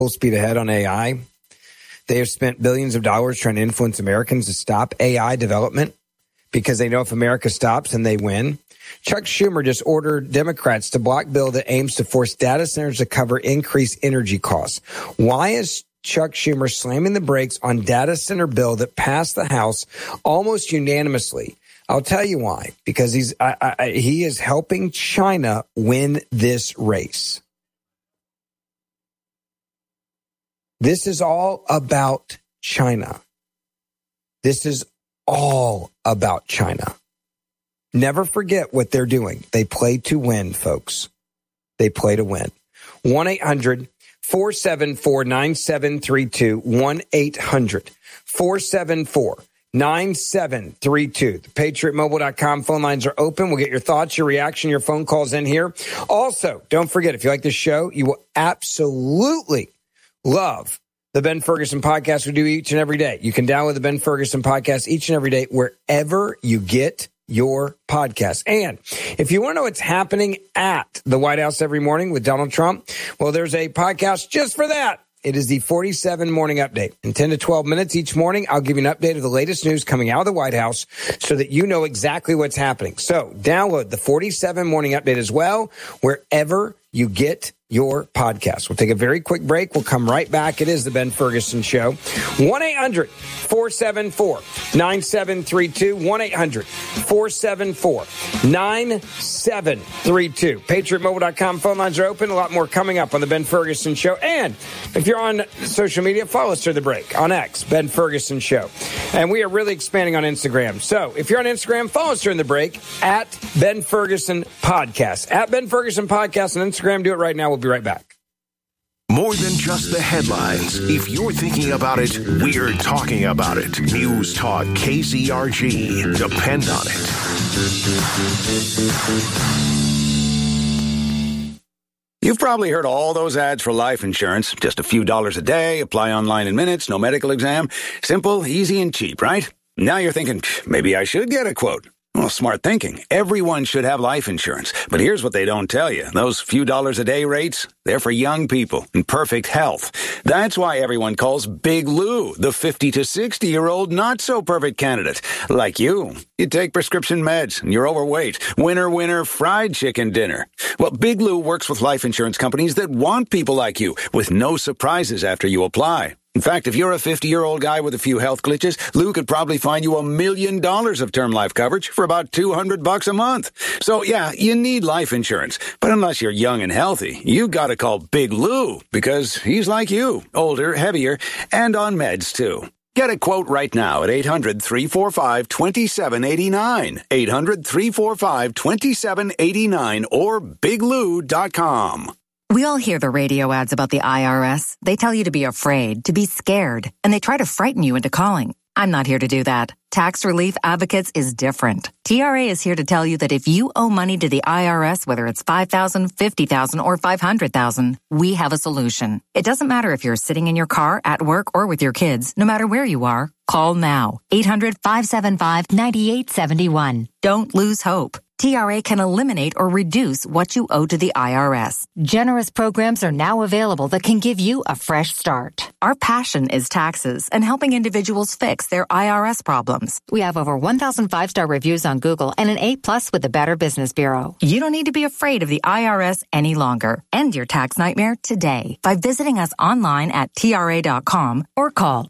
full speed ahead on AI. They have spent billions of dollars trying to influence Americans to stop AI development because they know if America stops, then they win. Chuck Schumer just ordered Democrats to block bill that aims to force data centers to cover increased energy costs. Why is Chuck Schumer slamming the brakes on data center bill that passed the House almost unanimously? I'll tell you why. Because he is helping China win this race. This is all about China. This is all about China. Never forget what they're doing. They play to win, folks. They play to win. 1-800-474-9732. 1-800-474-9732. The PatriotMobile.com phone lines are open. We'll get your thoughts, your reaction, your phone calls in here. Also, don't forget, if you like this show, you will absolutely love the Ben Ferguson podcast we do each and every day. You can download the Ben Ferguson podcast each and every day wherever you get your podcast. And if you want to know what's happening at the White House every morning with Donald Trump, well, there's a podcast just for that. It is the 47 Morning Update. In 10 to 12 minutes each morning, I'll give you an update of the latest news coming out of the White House so that you know exactly what's happening. So download the 47 Morning Update as well, wherever you get your podcast. We'll take a very quick break. We'll come right back. It is the Ben Ferguson Show. 1-800-474-9732. 1-800-474-9732. PatriotMobile.com phone lines are open. A lot more coming up on the Ben Ferguson Show. And if you're on social media, follow us through the break on X, Ben Ferguson Show. And we are really expanding on Instagram. So if you're on Instagram, follow us during the break at Ben Ferguson Podcast. At Ben Ferguson Podcast on Instagram. Do it right now. We'll be right back. More than just the headlines. If you're thinking about it, we're talking about it. News Talk KZRG. Depend on it. You've probably heard all those ads for life insurance. Just a few dollars a day, apply online in minutes, no medical exam. Simple, easy, and cheap, right? Now you're thinking, maybe I should get a quote. Well, smart thinking. Everyone should have life insurance. But here's what they don't tell you. Those few dollars a day rates, they're for young people in perfect health. That's why everyone calls Big Lou the 50 to 60-year-old not-so-perfect candidate. Like you. You take prescription meds and you're overweight. Winner, fried chicken dinner. Well, Big Lou works with life insurance companies that want people like you with no surprises after you apply. In fact, if you're a 50-year-old guy with a few health glitches, Lou could probably find you $1 million of term life coverage for about $200 a month. So, yeah, you need life insurance. But unless you're young and healthy, you gotta call Big Lou because he's like you, older, heavier, and on meds, too. Get a quote right now at 800-345-2789. 800-345-2789 or biglou.com. We all hear the radio ads about the IRS. They tell you to be afraid, to be scared, and they try to frighten you into calling. I'm not here to do that. Tax Relief Advocates is different. TRA is here to tell you that if you owe money to the IRS, whether it's $5,000, $50,000, or $500,000, we have a solution. It doesn't matter if you're sitting in your car, at work, or with your kids. No matter where you are, call now. 800-575-9871. Don't lose hope. TRA can eliminate or reduce what you owe to the IRS. Generous programs are now available that can give you a fresh start. Our passion is taxes and helping individuals fix their IRS problems. We have over 1,000 five-star reviews on Google and an A+ with the Better Business Bureau. You don't need to be afraid of the IRS any longer. End your tax nightmare today by visiting us online at TRA.com or call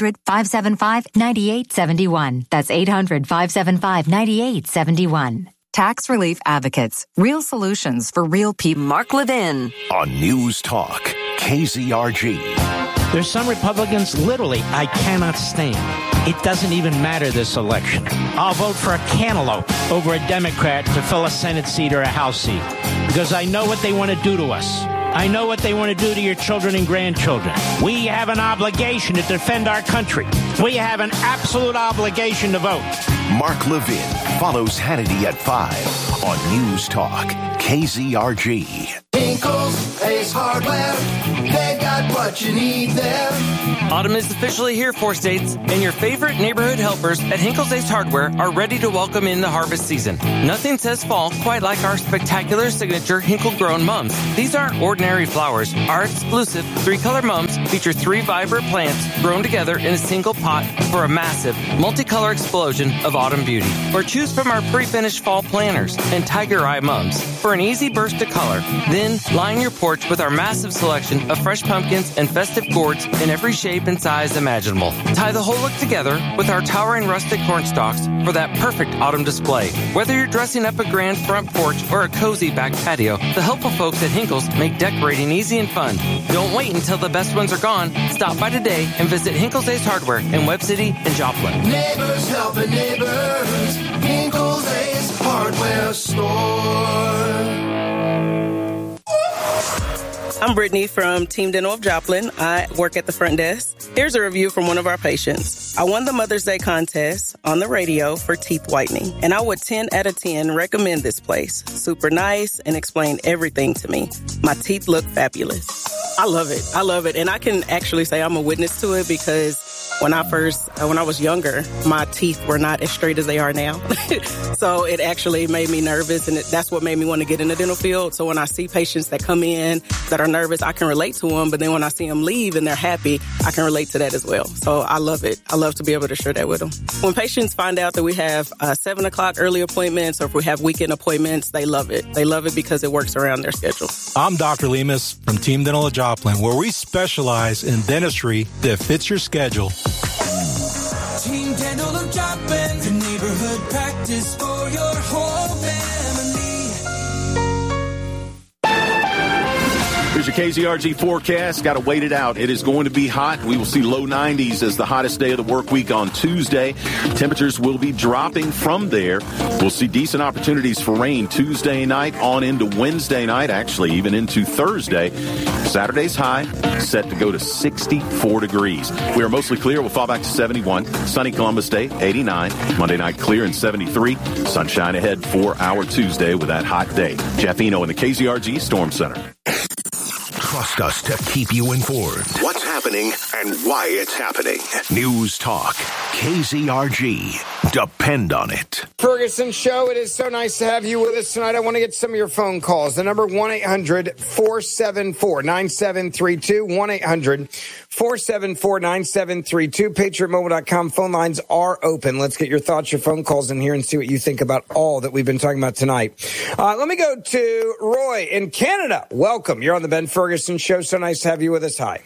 800-575-9871. That's 800-575-9871. Tax Relief Advocates. Real solutions for real people. Mark Levin. On News Talk KZRG. There's some Republicans literally I cannot stand. It doesn't even matter this election. I'll vote for a cantaloupe over a Democrat to fill a Senate seat or a House seat because I know what they want to do to us. I know what they want to do to your children and grandchildren. We have an obligation to defend our country. We have an absolute obligation to vote. Mark Levin follows Hannity at 5 on News Talk KZRG. Tinkles, Ace Hardware, they got what you need there. Autumn is officially here, 4 states, and your favorite neighborhood helpers at Hinkle's Ace Hardware are ready to welcome in the harvest season. Nothing says fall quite like our spectacular signature Hinkle-grown mums. These aren't ordinary flowers. Our exclusive 3-color mums feature 3 vibrant plants grown together in a single pot for a massive, multicolor explosion of autumn beauty. Or choose from our pre-finished fall planters and tiger eye mums for an easy burst of color. Then line your porch with our massive selection of fresh pumpkins and festive gourds in every shape and size imaginable. Tie the whole look together with our towering rustic corn stalks for that perfect autumn display. Whether you're dressing up a grand front porch or a cozy back patio, the helpful folks at Hinkle's make decorating easy and fun. Don't wait until the best ones are gone. Stop by today and visit Hinkle's Ace Hardware in Webb City and Joplin. Neighbors helping neighbors. Hinkle's Ace Hardware Store. I'm Brittany from Team Dental of Joplin. I work at the front desk. Here's a review from one of our patients. I won the Mother's Day contest on the radio for teeth whitening, and I would 10 out of 10 recommend this place. Super nice and explain everything to me. My teeth look fabulous. I love it. I love it. And I can actually say I'm a witness to it because when I was younger, my teeth were not as straight as they are now. So it actually made me nervous, and that's what made me want to get in the dental field. So when I see patients that come in that are nervous, I can relate to them. But then when I see them leave and they're happy, I can relate to that as well. So I love it. I love to be able to share that with them. When patients find out that we have 7 o'clock early appointments or if we have weekend appointments, they love it. They love it because it works around their schedule. I'm Dr. Lemus from Team Dental of Joplin, where we specialize in dentistry that fits your schedule. Team Dental of Joplin, the neighborhood practice for your whole family. Here's your KZRG forecast. Got to wait it out. It is going to be hot. We will see low 90s as the hottest day of the work week on Tuesday. Temperatures will be dropping from there. We'll see decent opportunities for rain Tuesday night on into Wednesday night, actually even into Thursday. Saturday's high set to go to 64 degrees. We are mostly clear. We'll fall back to 71. Sunny Columbus Day, 89. Monday night clear and 73. Sunshine ahead for our Tuesday with that hot day. Jeff Eno in the KZRG Storm Center. Trust us to keep you informed. What's happening and why it's happening. News Talk, KZRG. Depend on it. Ferguson Show, it is so nice to have you with us tonight. I want to get some of your phone calls. The number 1-800-474-9732. 1-800-474-9732. PatriotMobile.com. Phone lines are open. Let's get your thoughts, your phone calls in here and see what you think about all that we've been talking about tonight. Let me go to Roy in Canada. Welcome. You're on the Ben Ferguson Show. So nice to have you with us. Hi.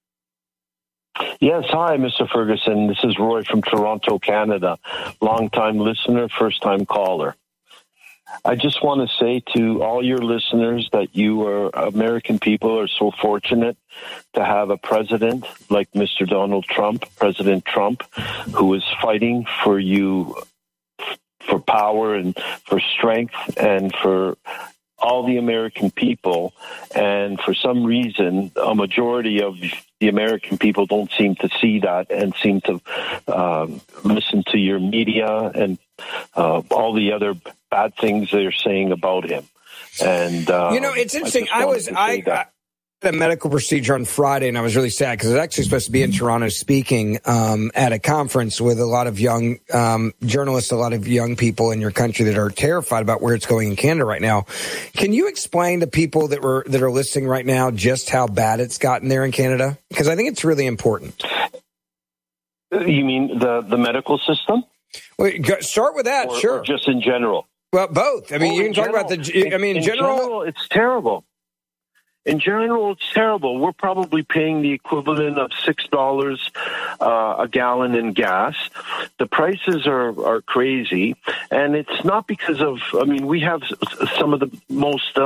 Yes, hi, Mr. Ferguson. This is Roy from Toronto, Canada. Long-time listener, first-time caller. I just want to say to all your listeners that you are American people are so fortunate to have a president like Mr. Donald Trump, President Trump, who is fighting for you for power and for strength and for all the American people. And for some reason, a majority of the American people don't seem to see that and seem to listen to your media and all the other bad things they're saying about him. And it's interesting. I had a medical procedure on Friday, and I was really sad because I was actually supposed to be in Toronto speaking at a conference with a lot of young journalists, a lot of young people in your country that are terrified about where it's going in Canada right now. Can you explain to people that are listening right now just how bad it's gotten there in Canada? Because I think it's really important. You mean the medical system? Well, start with that, sure. Or just in general? Well, both. I mean, you can talk about in general, it's terrible. In general, it's terrible. We're probably paying the equivalent of $6 a gallon in gas. The prices are crazy, and it's not because of. I mean, we have some of the most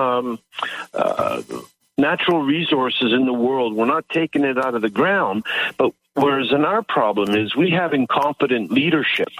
natural resources in the world. We're not taking it out of the ground, but whereas in our problem is we have incompetent leadership.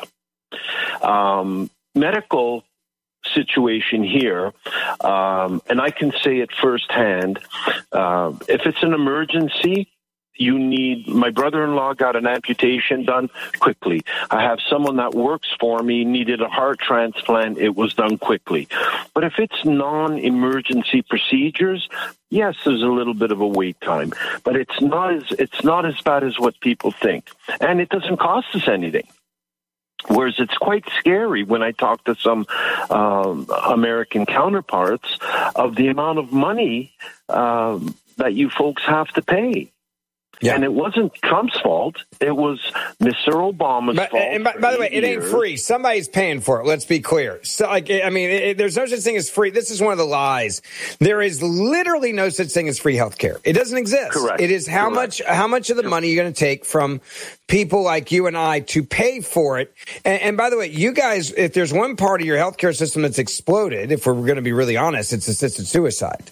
Medical situation here, and I can say it firsthand. If it's an emergency, my brother-in-law got an amputation done quickly. I have someone that works for me, needed a heart transplant. It was done quickly. But if it's non-emergency procedures, yes, there's a little bit of a wait time, but it's not as bad as what people think. And it doesn't cost us anything. Whereas it's quite scary when I talk to some American counterparts of the amount of money that you folks have to pay. Yeah. And it wasn't Trump's fault. It was Mr. Obama's fault. And by the way, it ain't free. Somebody's paying for it. Let's be clear. So, there's no such thing as free. This is one of the lies. There is literally no such thing as free health care. It doesn't exist. Correct. It is how much of the money you're going to take from people like you and I to pay for it. And by the way, you guys, if there's one part of your healthcare system that's exploded, if we're going to be really honest, it's assisted suicide.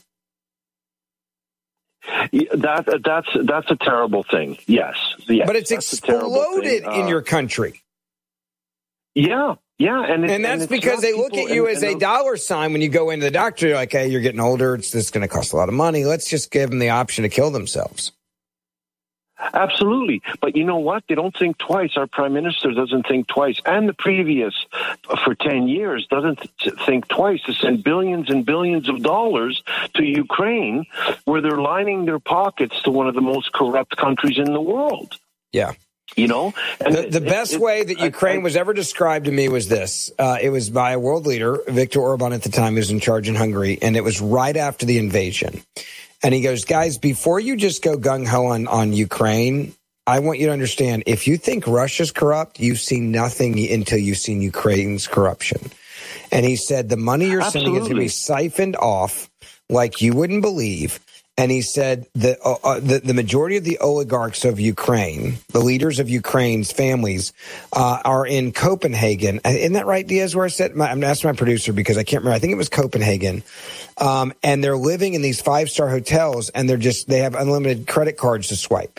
That's a terrible thing. Yes. But it's exploded in your country. Yeah. And that's because they look at you as a dollar sign when you go into the doctor. You're like, hey, you're getting older. This is going to cost a lot of money. Let's just give them the option to kill themselves. Absolutely. But you know what? They don't think twice. Our prime minister doesn't think twice. And the previous, for 10 years, doesn't think twice to send billions and billions of dollars to Ukraine, where they're lining their pockets to one of the most corrupt countries in the world. Yeah. You know? And the best way that Ukraine was ever described to me was this. It was by a world leader, Viktor Orban at the time, who was in charge in Hungary, and it was right after the invasion. And he goes, guys, before you just go gung-ho on Ukraine, I want you to understand, if you think Russia's corrupt, you've seen nothing until you've seen Ukraine's corruption. And he said, the money you're sending is going to be siphoned off like you wouldn't believe. And he said the majority of the oligarchs of Ukraine, the leaders of Ukraine's families, are in Copenhagen. Isn't that right, Diaz, where I said? I'm asking my producer because I can't remember. I think it was Copenhagen. And they're living in these 5-star hotels, and they have unlimited credit cards to swipe.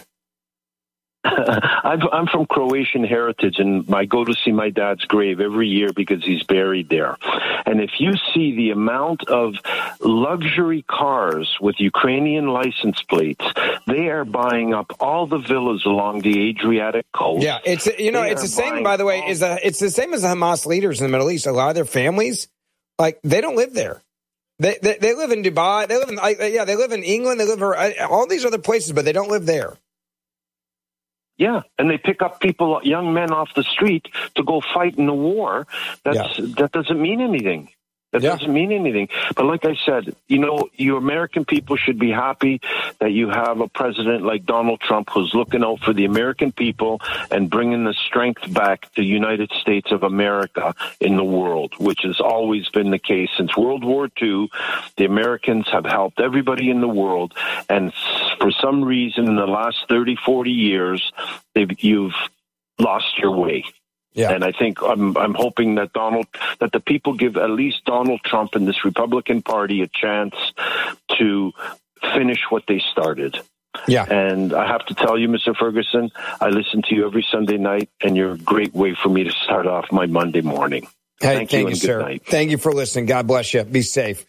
I'm from Croatian heritage, and I go to see my dad's grave every year because he's buried there. And if you see the amount of luxury cars with Ukrainian license plates, they are buying up all the villas along the Adriatic coast. Yeah, it's the same, by the way, it's the same as the Hamas leaders in the Middle East. A lot of their families, they don't live there. They live in Dubai. They live in England. They live in all these other places, but they don't live there. Yeah, and they pick up young men off the street to go fight in the war. That doesn't mean anything. That doesn't mean anything. But like I said, you American people should be happy that you have a president like Donald Trump who's looking out for the American people and bringing the strength back to the United States of America in the world, which has always been the case. Since World War II, the Americans have helped everybody in the world. And for some reason, in the last 30, 40 years, you've lost your way. Yeah. And I think I'm hoping that the people give at least Donald Trump and this Republican Party a chance to finish what they started. Yeah. And I have to tell you, Mr. Ferguson, I listen to you every Sunday night, and you're a great way for me to start off my Monday morning. Hey, thank you, sir. Night. Thank you for listening. God bless you. Be safe.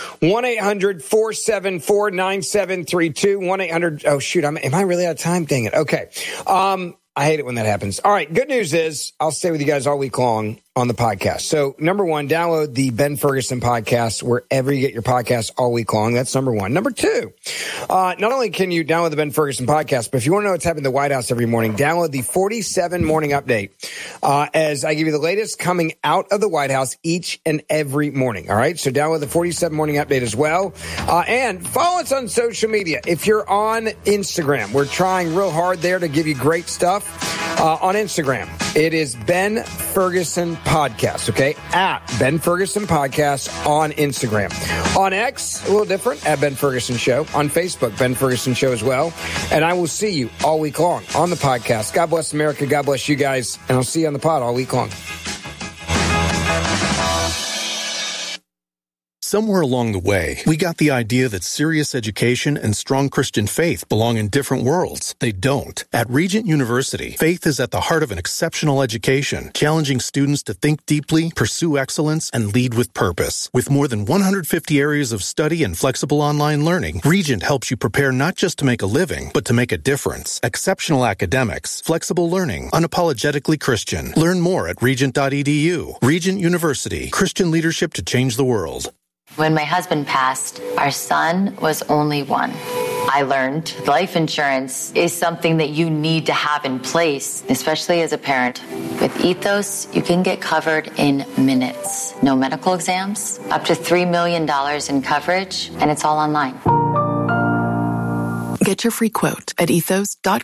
1-800-474-9732. 1-800. Oh, shoot. Am I really out of time? Dang it. Okay. I hate it when that happens. All right. Good news is I'll stay with you guys all week long on the podcast. So, number one, download the Ben Ferguson podcast wherever you get your podcasts all week long. That's number one. Number two, not only can you download the Ben Ferguson podcast, but if you want to know what's happening in the White House every morning, download the 47 morning update as I give you the latest coming out of the White House each and every morning. All right. So download the 47 morning update as well. And follow us on social media. If you're on Instagram, we're trying real hard there to give you great stuff on Instagram. It is Ben Ferguson Podcast, okay? At Ben Ferguson Podcast on Instagram. On X, a little different, at Ben Ferguson Show. On Facebook, Ben Ferguson Show as well. And I will see you all week long on the podcast. God bless America. God bless you guys. And I'll see you on the pod all week long. Somewhere along the way, we got the idea that serious education and strong Christian faith belong in different worlds. They don't. At Regent University, faith is at the heart of an exceptional education, challenging students to think deeply, pursue excellence, and lead with purpose. With more than 150 areas of study and flexible online learning, Regent helps you prepare not just to make a living, but to make a difference. Exceptional academics, flexible learning, unapologetically Christian. Learn more at regent.edu. Regent University, Christian leadership to change the world. When my husband passed, our son was only one. I learned life insurance is something that you need to have in place, especially as a parent. With Ethos, you can get covered in minutes. No medical exams, up to $3 million in coverage, and it's all online. Get your free quote at ethos.com.